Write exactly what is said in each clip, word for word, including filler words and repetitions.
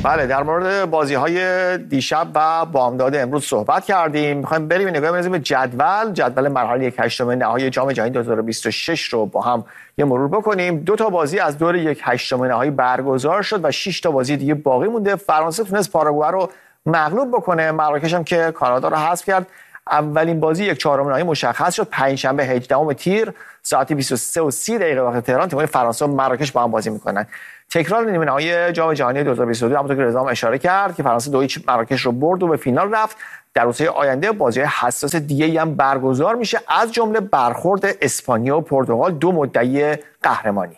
بله، در مورد بازی‌های دیشب و بامداد امروز صحبت کردیم. می‌خوایم بریم نگاه بندازیم به جدول جدول مرحله یک هشتم نهایی جام جهانی دو هزار و بیست و شش رو با هم یه مرور بکنیم. دو تا بازی از دور یک هشتم نهایی برگزار شد و شش تا بازی دیگه باقی مونده. فرانسه تونست پاراگوئه رو مغلوب بکنه. مراکش هم که کانادا رو حذف کرد. اولین بازی یک چهارم نهایی مشخص شد پنجشنبه هجدهم تیر ساعت بیست و سه و سی دقیقه وقت تهران. تیم‌های فرانسه و مراکش با هم بازی می‌کنن. تکرار نیمه نهایی جام جهانی دو هزار و بیست و دو همونطور که رضا اشاره کرد که فرانسه دو هیچ مراکش رو برد و به فینال رفت. در روزهای آینده بازی‌های حساس دیگه‌ای هم برگزار میشه، از جمله برخورد اسپانیا و پرتغال، دو مدعی قهرمانی.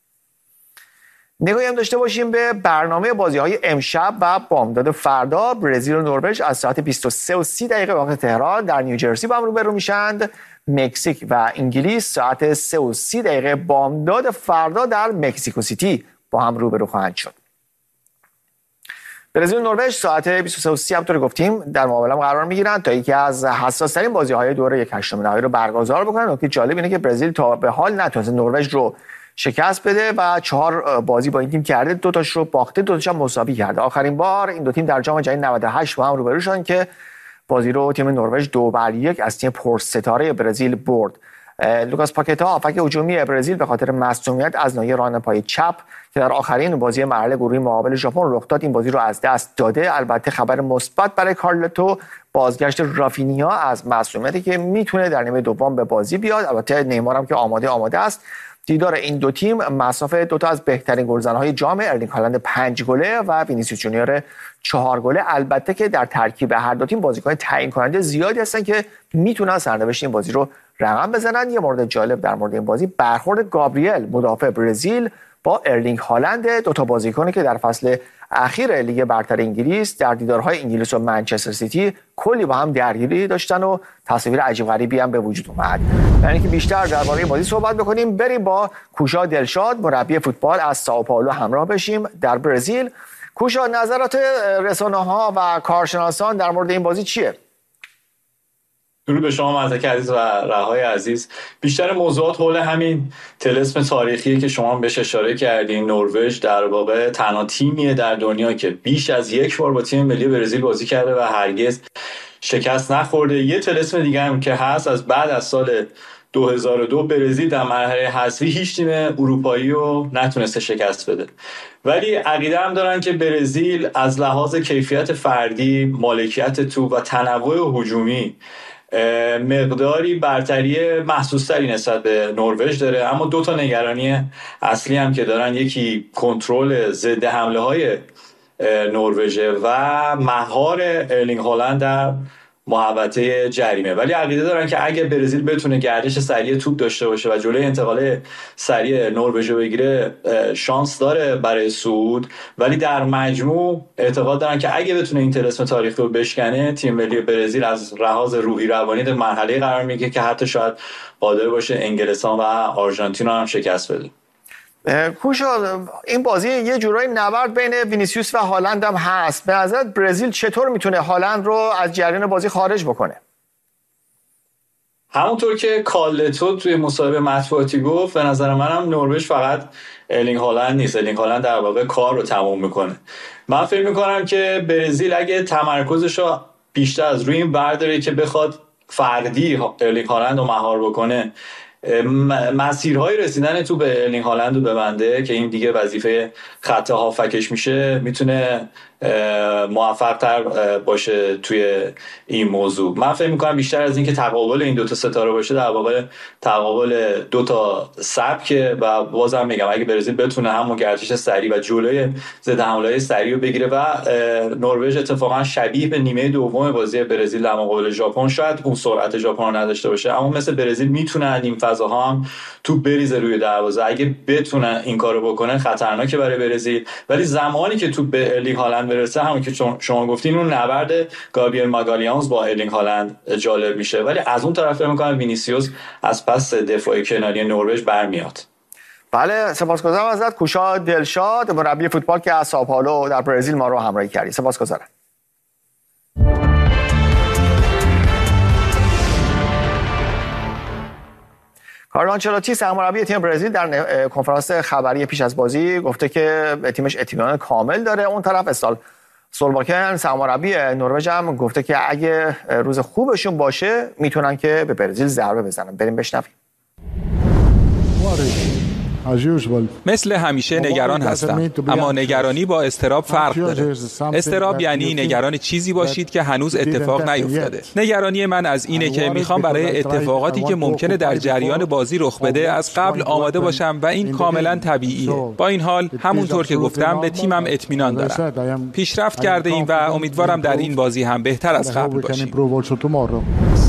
نگاهی هم داشته باشیم به برنامه بازی‌های امشب و بامداد فردا. برزیل و نروژ از ساعت بیست و سه و سی دقیقه وقت تهران در نیوجرسی با هم روبرو میشند. مکزیک و انگلیس ساعت سه و سی دقیقه بامداد فردا در مکزیکو سیتی با هم روبرو خواهند شد. برزیل و نروژ ساعت بیست و سه و سی همونطور گفتیم در مقابل هم قرار میگیرند تا یکی از حساس‌ترین بازی‌های دوره یک هشتم نهایی رو برگزار بکنن. نکته جالب اینه که برزیل تا به حال نتونسته نروژ رو شکست بده و چهار بازی با این تیم کرده، دو تاش رو باخته، دو تاش هم مساوی کرده. آخرین بار این دو تیم در جام جهانی نود و هشت با هم روبرو شدن که بازی رو تیم نروژ دو بر یک از تیم پرستاره برزیل برد. لوکاس پاکتا هافک هجومی برزیل به خاطر مصونیت از ناحیه ران پای چپ که در آخرین بازی مرحله گروهی مقابل ژاپن رخ داد این بازی رو از دست داده. البته خبر مثبت برای کارلتو بازگشت رافینیا از مصونیتی که میتونه در نیمه دوم به بازی بیاد. البته نیمار هم که آماده آماده است. دیدار این دو تیم مسافه دو تا از بهترین گلزن‌های جام، ارلینگ هالند پنج گله و وینیسیوس جونیور چهار گله. البته که در ترکیب هر دو تیم بازیکن تعیین کننده زیادی هستن که میتونن سرنوشت این بازی رو رقم بزنن. یه مورد جالب در مورد این بازی برخورد گابریل مدافع برزیل با ارلینگ هالند، دو تا بازیکنی که در فصل اخیر لیگ برتر انگلیس در دیدارهای انگلیس و منچستر سیتی کلی با هم درگیری داشتن و تصاویر عجیب غریبی هم به وجود اومد. یعنی که بیشتر درباره بازی صحبت بکنیم، بریم با کوشا دلشاد مربی فوتبال از سائو پائولو همراه بشیم در برزیل. کوشا، نظرات رسانه‌ها و کارشناسان در مورد این بازی چیه؟ درود به شما مزدک عزیز و رهای عزیز. بیشتر موضوعات حول همین طلسم تاریخی که شما بهش اشاره کردین. نروژ در واقع تنها تیمیه در دنیا که بیش از یک بار با تیم ملی برزیل بازی کرده و هرگز شکست نخورده. یه طلسم دیگه هم که هست، از بعد از سال دو هزار و دو برزیل در مرحله حذفی هیچ تیم اروپایی رو نتونسته شکست بده. ولی عقیده هم دارن که برزیل از لحاظ کیفیت فردی، مالکیت توپ و تنوع هجومی مقداری برتری محسوس‌تری نسبت به نروژ داره. اما دو تا نگرانی اصلی هم که دارن، یکی کنترل ضد حمله های نروژ و مهار ارلینگ هالند در محوطه جریمه. ولی عقیده دارن که اگه برزیل بتونه گردش سریع توپ داشته باشه و جلوی انتقال سریع نروژ رو بگیره، شانس داره برای صعود. ولی در مجموع اعتقاد دارن که اگه بتونه این طلسم تاریخی رو بشکنه، تیم ملی برزیل از لحاظ روحی روانی در مرحله قرار میگیره که حتی شاید قادر باشه انگلستان و آرژانتین رو هم شکست بده. کوشا، این بازی یه جورای نبرد بین وینیسیوس و هالند هم هست. به نظرت برزیل چطور میتونه هالند رو از جریان بازی خارج بکنه؟ همونطور که کارلتو توی مصاحبه مطبوعاتی گفت، به نظر منم نروژ فقط ارلینگ هالند نیست. ارلینگ هالند در واقع کار رو تموم میکنه. من فکر میکنم که برزیل اگه تمرکزش رو بیشتر از روی این برداره که بخواد فردی ارلینگ هالند رو مهار بکنه، مسیرهای رسیدن تو به ارلینگ هالند رو ببنده که این دیگه وظیفه خط هافکش میشه، میتونه موفق تر باشه توی این موضوع. من فکر میکنم بیشتر از این که تقابل این دوتا ستاره باشه، در واقع تقابل دوتا سبکه. و بازم میگم اگه برزیل بتونه همون گردش سریع و جلوی ضد حمله‌های سریع رو بگیره و نروژ اتفاقا شبیه به نیمه دوم بازی برزیل در مقابل ژاپن، شاید اون سرعت ژاپن رو نداشته باشه، اما مثل برزیل میتونه این فضاها هم توپ بریزه روی دروازه. اگه بتونه این کارو بکنه خطرناکه برای برزیل. ولی زمانی که توپ به ارلینگ هالند برسه، همون که شما گفتین، اون نبرد گابریل ماگالیانز با ارلینگ هالند جالب میشه. ولی از اون طرف فکر می‌کنم وینیسیوس از پس دفاع کناری نروژ برمیاد. بله، سپاسگزارم ازت کوشا دلشاد مربی فوتبال که از سائو پائولو در برزیل ما رو همراهی کردی. سپاسگزارم. کارلو آنچلوتی سرمربی تیم برزیل در کنفرانس خبری پیش از بازی گفته که تیمش اطمینان کامل داره. اون طرف استال سولباکن سرمربی نروژ هم گفته که اگه روز خوبشون باشه میتونن که به برزیل ضربه بزنن. بریم بشنویم. مثل همیشه نگران هستم، اما نگرانی با اضطراب فرق داره. اضطراب یعنی نگران چیزی باشید که هنوز اتفاق نیفتاده. نگرانی من از اینه که میخوام برای اتفاقاتی که ممکنه در جریان بازی رخ بده از قبل آماده باشم و این کاملا طبیعیه. با این حال همونطور که گفتم به تیمم اطمینان دارم. پیشرفت کرده ایم و امیدوارم در این بازی هم بهتر از قبل باشیم.